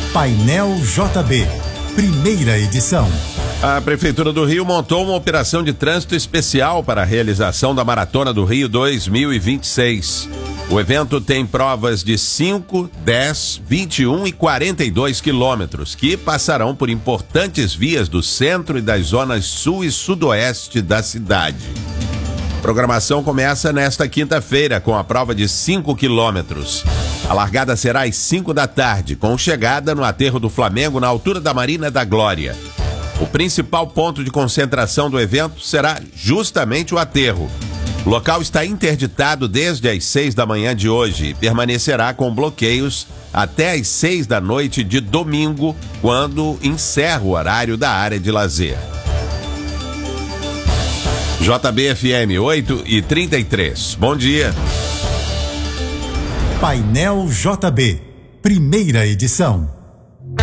Painel JB, primeira edição. A Prefeitura do Rio montou uma operação de trânsito especial para a realização da Maratona do Rio 2026. O evento tem provas de 5, 10, 21 e 42 quilômetros, que passarão por importantes vias do centro e das zonas sul e sudoeste da cidade. A programação começa nesta quinta-feira com a prova de 5 quilômetros. A largada será às 5 da tarde, com chegada no aterro do Flamengo, na altura da Marina da Glória. O principal ponto de concentração do evento será justamente o aterro. O local está interditado desde as 6 da manhã de hoje e permanecerá com bloqueios até às 6 da noite de domingo, quando encerra o horário da área de lazer. JB-FM 8h33. Bom dia. Painel JB, primeira edição.